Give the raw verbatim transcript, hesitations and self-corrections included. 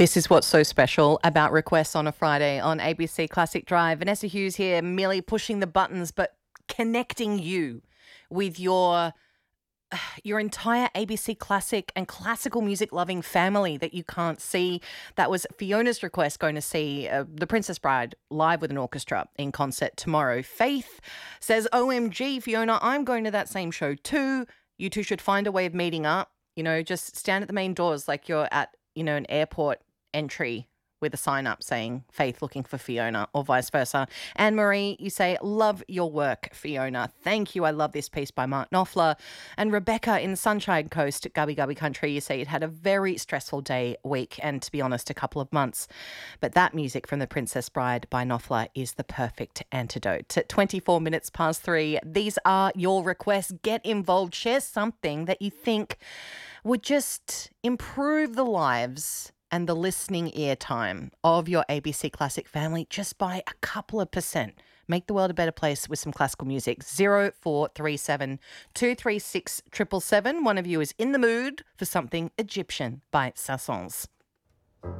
This is what's so special about requests on a Friday on A B C Classic Drive. Vanessa Hughes here, merely pushing the buttons, but connecting you with your your entire A B C Classic and classical music loving family that you can't see. That was Fiona's request, going to see uh, The Princess Bride live with an orchestra in concert tomorrow. Faith says, O M G, Fiona, I'm going to that same show too. You two should find a way of meeting up. You know, just stand at the main doors like you're at, you know, an airport entry with a sign up saying Faith looking for Fiona, or vice versa. Anne Marie, you say, love your work, Fiona. Thank you. I love this piece by Mark Knopfler. And Rebecca in Sunshine Coast, Gubby Gubby Country, you say it had a very stressful day, week, and to be honest, a couple of months. But that music from The Princess Bride by Knopfler is the perfect antidote. At twenty-four minutes past three, these are your requests. Get involved. Share something that you think would just improve the lives and the listening ear time of your A B C Classic family just by a couple of percent. Make the world a better place with some classical music. zero four three seven, two three six, seven seven seven. One of you is in the mood for something Egyptian by Sassons.